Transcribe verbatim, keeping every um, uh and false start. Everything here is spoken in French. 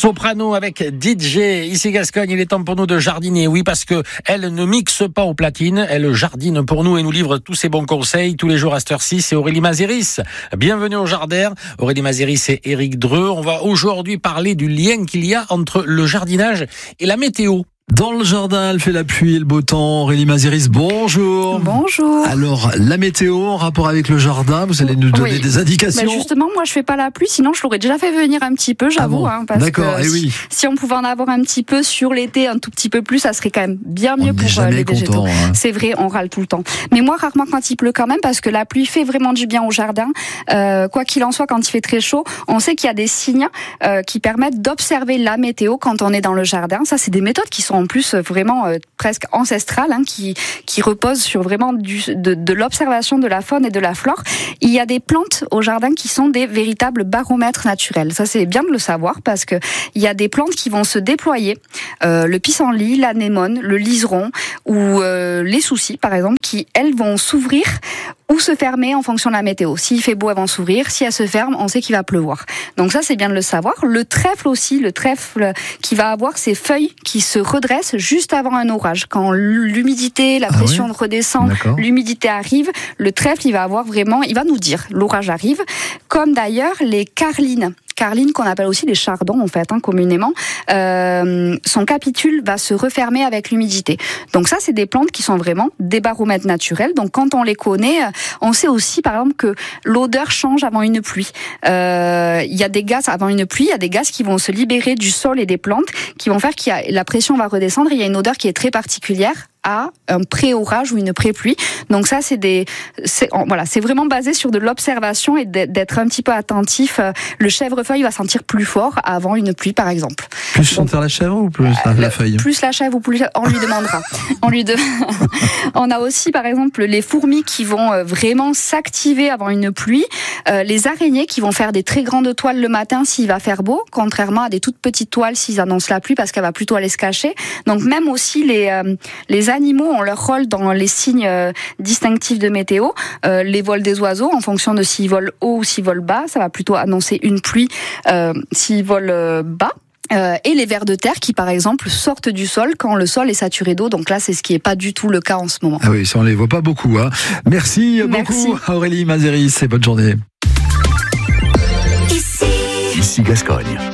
Soprano avec D J. Ici Gascogne, il est temps pour nous de jardiner. Oui, parce que elle ne mixe pas aux platines, elle jardine pour nous et nous livre tous ses bons conseils tous les jours à cette heure-ci. C'est Aurélie Mazéris. Bienvenue au Jardin. Aurélie Mazéris et Éric Dreux. On va aujourd'hui parler du lien qu'il y a entre le jardinage et la météo. Dans le jardin, elle fait la pluie et le beau temps. Aurélie Mazéris, bonjour. Bonjour. Alors, la météo en rapport avec le jardin, vous allez nous donner oui. des indications. Ben justement, moi, je fais pas la pluie, sinon je l'aurais déjà fait venir un petit peu, j'avoue. Ah bon, hein, parce d'accord, que eh oui. si, si on pouvait en avoir un petit peu sur l'été, un tout petit peu plus, ça serait quand même bien mieux on pour jamais les végétaux. content, hein. C'est vrai, on râle tout le temps. Mais moi, rarement quand il pleut quand même, parce que la pluie fait vraiment du bien au jardin. Euh, quoi qu'il en soit, quand il fait très chaud, on sait qu'il y a des signes euh, qui permettent d'observer la météo quand on est dans le jardin. Ça, c'est des méthodes qui sont en plus vraiment Euh, presque ancestrale, hein, qui qui repose sur vraiment du, de, de l'observation de la faune et de la flore. Il y a des plantes au jardin qui sont des véritables baromètres naturels. Ça, c'est bien de le savoir parce que il y a des plantes qui vont se déployer, euh, le pissenlit, l'anémone, le liseron ou euh, les soucis, par exemple, qui elles vont s'ouvrir ou se fermer en fonction de la météo. S'il fait beau, elles vont s'ouvrir. Si elles se ferment, on sait qu'il va pleuvoir. Donc ça, c'est bien de le savoir. Le trèfle aussi, le trèfle qui va avoir ses feuilles qui se redressent juste avant un orage. Quand l'humidité, la pression ah oui redescend, D'accord. l'humidité arrive, le trèfle, il va avoir vraiment, il va nous dire, l'orage arrive. Comme d'ailleurs les carlines. Carline, qu'on appelle aussi les chardons en fait, hein, communément, euh, son capitule va se refermer avec l'humidité. Donc ça, c'est des plantes qui sont vraiment des baromètres naturels. Donc quand on les connaît, on sait aussi par exemple que l'odeur change avant une pluie. Euh, il y a des gaz avant une pluie, il y a des gaz qui vont se libérer du sol et des plantes, qui vont faire que la pression va redescendre. Il y a une odeur qui est très particulière à un pré-orage ou une pré-pluie. Donc ça, c'est des, c'est, voilà, c'est vraiment basé sur de l'observation et d'être un petit peu attentif. Le chèvrefeuille va sentir plus fort avant une pluie, par exemple. Plus sentir la chèvre ou plus euh, la le, feuille? Plus la chèvre ou plus, on lui demandera. on lui de... On a aussi, par exemple, les fourmis qui vont vraiment s'activer avant une pluie. Euh, les araignées qui vont faire des très grandes toiles le matin s'il va faire beau, contrairement à des toutes petites toiles s'ils annoncent la pluie parce qu'elle va plutôt aller se cacher. Donc même aussi les, euh, les animaux ont leur rôle dans les signes euh, distinctifs de météo. Euh, les vols des oiseaux, en fonction de s'ils volent haut ou s'ils volent bas, ça va plutôt annoncer une pluie. Euh, s'ils volent euh, bas, Euh, et les vers de terre qui, par exemple, sortent du sol quand le sol est saturé d'eau. Donc là, c'est ce qui n'est pas du tout le cas en ce moment. Ah oui, ça on les voit pas beaucoup. Hein. Merci, Merci beaucoup Aurélie Mazéris et bonne journée. Ici, Ici Gascogne.